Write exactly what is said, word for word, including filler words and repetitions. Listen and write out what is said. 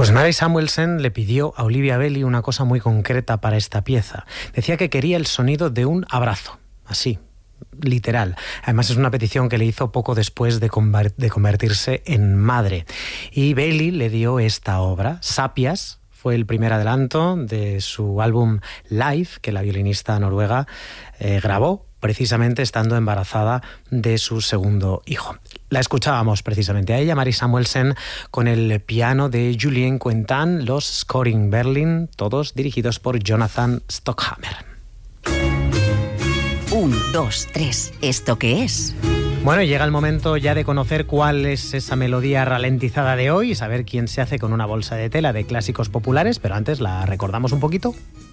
Pues Mary Samuelson le pidió a Olivia Belli una cosa muy concreta para esta pieza. Decía que quería el sonido de un abrazo, así, literal. Además es una petición que le hizo poco después de, conver- de convertirse en madre. Y Belli le dio esta obra, Sapias. Fue el primer adelanto de su álbum Live, que la violinista noruega eh, grabó precisamente estando embarazada de su segundo hijo. La escuchábamos precisamente a ella, Mary Samuelson, con el piano de Julien Quentin, los Scoring Berlin, todos dirigidos por Jonathan Stockhammer. Un, dos, tres, ¿esto qué es? Bueno, y llega el momento ya de conocer cuál es esa melodía ralentizada de hoy y saber quién se hace con una bolsa de tela de clásicos populares, pero antes la recordamos un poquito.